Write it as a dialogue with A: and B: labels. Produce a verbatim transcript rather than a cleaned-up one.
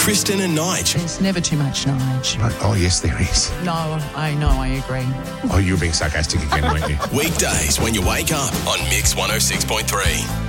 A: Kristen and Nige.
B: There's never too much Nige.
C: Oh, oh, yes, there is.
B: No, I know, I agree.
C: Oh, you were being sarcastic again, weren't you?
A: Weekdays when you wake up on Mix one oh six point three.